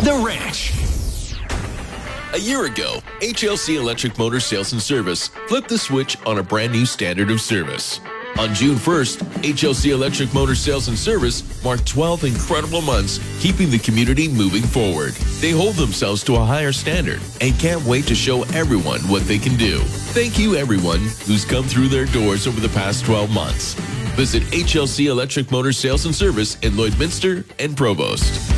The Ranch. A year ago, HLC Electric Motor Sales and Service flipped the switch on a brand new standard of service. On June 1st, HLC Electric Motor Sales and Service marked 12 incredible months keeping the community moving forward. They hold themselves to a higher standard and can't wait to show everyone what they can do. Thank you everyone who's come through their doors over the past 12 months. Visit HLC Electric Motor Sales and Service in Lloydminster and Provost.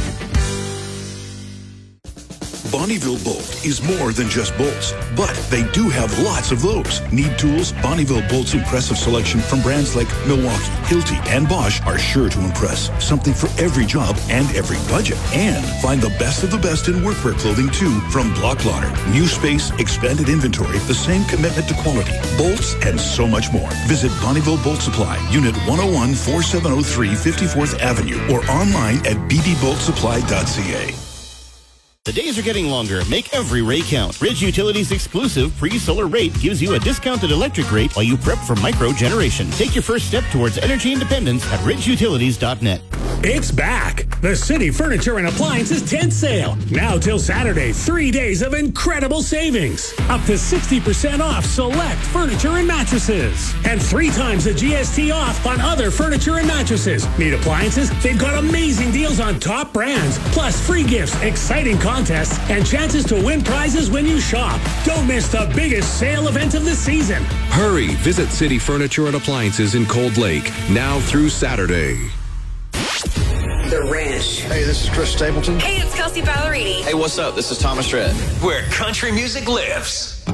Bonneville Bolt is more than just bolts, but they do have lots of those. Need tools? Bonneville Bolt's impressive selection from brands like Milwaukee, Hilti, and Bosch are sure to impress. Something for every job and every budget. And find the best of the best in workwear clothing too from Block Lauder. New space, expanded inventory, the same commitment to quality, bolts, and so much more. Visit Bonneville Bolt Supply, Unit 101, 4703 54th Avenue, or online at bbboltsupply.ca. The days are getting longer. Make every ray count. Ridge Utilities' exclusive pre-solar rate gives you a discounted electric rate while you prep for micro-generation. Take your first step towards energy independence at ridgeutilities.net. It's back. The City Furniture and Appliances tent sale. Now till Saturday, 3 days of incredible savings. Up to 60% off select furniture and mattresses. And 3 times the GST off on other furniture and mattresses. Need appliances? They've got amazing deals on top brands. Plus free gifts, exciting contests, and chances to win prizes when you shop. Don't miss the biggest sale event of the season. Hurry. Visit City Furniture and Appliances in Cold Lake. Now through Saturday. The Ranch. Hey, this is Chris Stapleton. Hey, it's Kelsey Ballerini. Hey, what's up? This is Thomas Rhett. Where country music lives.